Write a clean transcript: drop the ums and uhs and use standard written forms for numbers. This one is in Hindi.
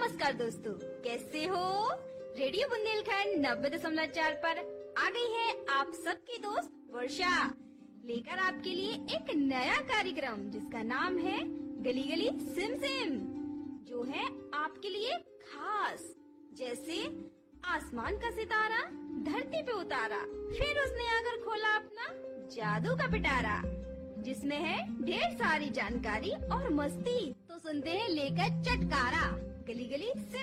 नमस्कार दोस्तों, कैसे हो? रेडियो बुंदेलखंड 90.4 पर आ गई है आप सबकी दोस्त वर्षा, लेकर आपके लिए एक नया कार्यक्रम जिसका नाम है गली गली सिम सिम, जो है आपके लिए खास। जैसे आसमान का सितारा धरती पे उतारा, फिर उसने आकर खोला अपना जादू का पिटारा, जिसमें है ढेर सारी जानकारी और मस्ती। तो सुनते हैं लेकर चटकारा, गली गली सिम